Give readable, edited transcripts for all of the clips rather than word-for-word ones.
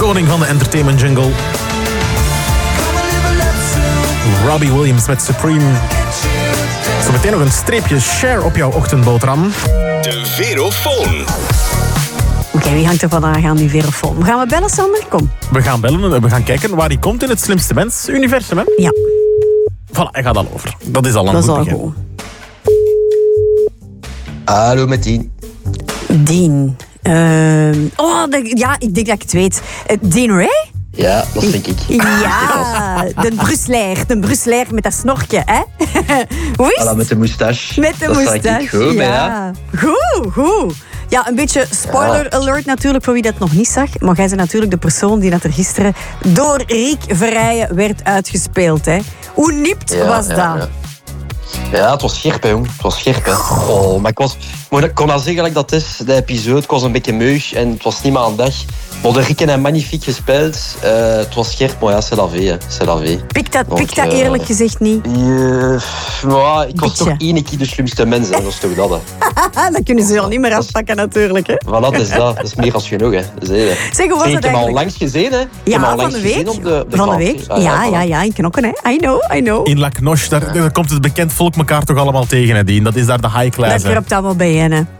koning van de entertainment jungle. Robbie Williams met Supreme. Zo meteen nog een streepje Cher op jouw ochtendboterham. De Verofoon. Oké, wie hangt er vandaag aan die Verofoon? Gaan we bellen, Sander? Kom. We gaan bellen en we gaan kijken waar die komt in het slimste mens-universum. Hè? Ja. Voilà, hij gaat al over. Dat is al een Dat is goed al begin. goed. Hallo met Dien. Dean. Ik denk dat ik het weet. Dean Ray? Ja, dat denk ik. Ja, de Brusselaar met dat snorkje, hè? Hoe is Voilà, het? met de moustache. Met de dat moustache, ik goed, maar ja. Goed. Ja, een beetje spoiler alert natuurlijk voor wie dat nog niet zag. Maar jij bent natuurlijk de persoon die dat er gisteren door Riek Verrijen werd uitgespeeld, hè? Hoe nipt was dat? Ja, het was scherp, hè, jong. Het was scherp, hè. Oh, maar ik kon al zeggen dat dat is, de episode. Ik was een beetje meug en het was niet meer aan de dag. Maar de Rieken hebben magnifiek gespeeld. Het was scherp, maar ja, c'est la vie, hè. C'est la vie. Pikt dat eerlijk gezegd niet? Ja, ik was Beetje. toch één keer de slimste mens, hè. Dat is toch dat, hè. Dat kunnen ze al niet meer afpakken natuurlijk, hè? Voilà, dat is dat. Dat is meer als genoeg, hè. Dat is, Zeg, hoe was ik het heb al eigenlijk? langs gezien, hè. Ik heb Ja, al van langs de gezien week. op de Van de krant. week. Ah, Ja, in Knokken, hè. I know. In La Cnoche, daar komt het bekend volk elkaar toch allemaal tegen, hè, Dien. Dat is daar de high class. Dat hè. kropt allemaal bij hen, hè.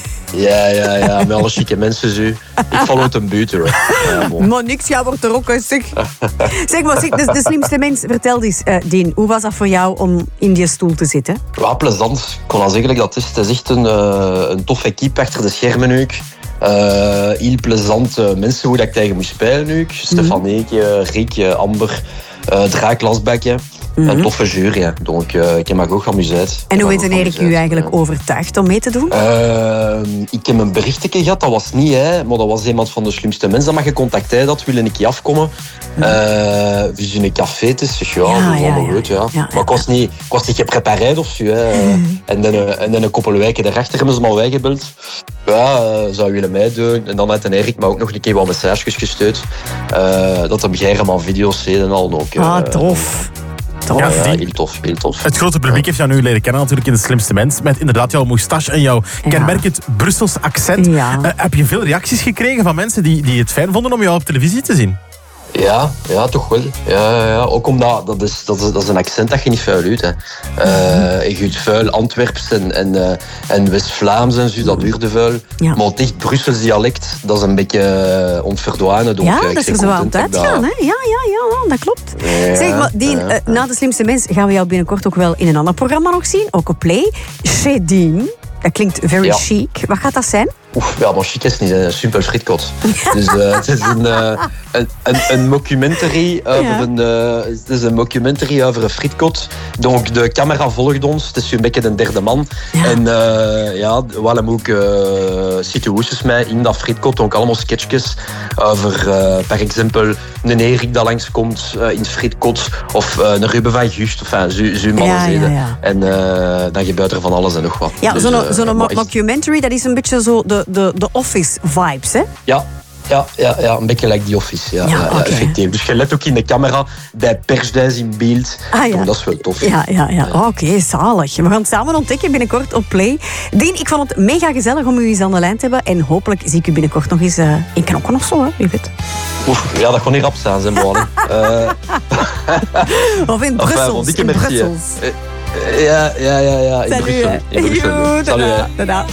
Ja, met alle chique mensen zo. Ik val uit een buurt, hoor. Ja, bon. Maar niks, jij wordt er ook, hè, zeg. Zeg, de slimste mens, vertel eens, Dean, hoe was dat voor jou om in die stoel te zitten? Ja, plezant. Ik kon al zeggen dat het is. Het is echt een toffe equipe achter de schermen nu. Heel plezant mensen hoe dat ik tegen moest spelen nu. Stefanieke, Riek, Amber, Draak Lasbekke. Een toffe jury, hè. Donc, ik heb me ook geamuseerd. En hoe heeft Erik u eigenlijk overtuigd om mee te doen? Ik heb een berichtje gehad, dat was niet hij, maar dat was iemand van de slimste mensen dat me gecontacteerd had, willen een keer afkomen. Dus in een café, het is dus ja, dat is allemaal goed, ja. Maar ik was niet geprepareerd of zo, hè. En dan een koppel wijken daarachter hebben ze me al weggebeld. Ja, zou willen meedoen. En dan had Erik me ook nog een keer wat messages gestuurd. Dat hem helemaal video's zien en al. Donc, Ja, tof. Ja, Dien. heel tof. Het grote publiek heeft jou nu leren kennen natuurlijk in de slimste mens. Met inderdaad jouw moustache en jouw kenmerkend Brussels accent. Ja. Heb je veel reacties gekregen van mensen die het fijn vonden om jou op televisie te zien? Ja, toch wel. Ja. Ook omdat dat is een accent dat je niet vuil uit. Je gaat vuil Antwerps en West-Vlaams en zo, dat duurde vuil. Ja. Maar het echt Brussels dialect, dat is een beetje ontverdwijnen. Donc, Ja, ik dat is ben er zo aan content het dat- uitgaan, hè? Ja, dat klopt. Ja, Zeg, maar Dean, na de slimste mens gaan we jou binnenkort ook wel in een ander programma nog zien. Ook op Play. Chez Dean. Dat klinkt very chic. Wat gaat dat zijn? Ja, maar chic is niet een simpel frietkot. Dus het is een mockumentary over een frietkot. Donc de camera volgt ons. Het is een beetje de derde man. Ja. En we hebben ook situaties mee in dat frietkot. Ook allemaal sketchjes over, per exemple, een Erik dat langskomt in het frietkot. Of een Ruben van Gust. Enfin, zo'n mannen. Ja. En dan gebeurt er van alles en nog wat. Ja, Dus, zo'n maar echt- mockumentary, dat is een beetje zo de Office vibes, hè? Ja, een beetje like The Office. Ja, oké. effectief. Dus je let ook in de camera bij persduis in beeld. Ja. Dat is wel tof. Ja. Oké, zalig. We gaan het samen ontdekken binnenkort op Play. Dean, ik vond het mega gezellig om u eens aan de lijn te hebben. En hopelijk zie ik u binnenkort nog eens in Knokken of zo, hè? Wie weet. Ja, dat kon niet rap staan, zijn bolen. Of in Brussels. dikke In merci, hè. Brussels. Ja. In Salut, Brussel. hè. In Brussel. Joe, Salut, hè. tada.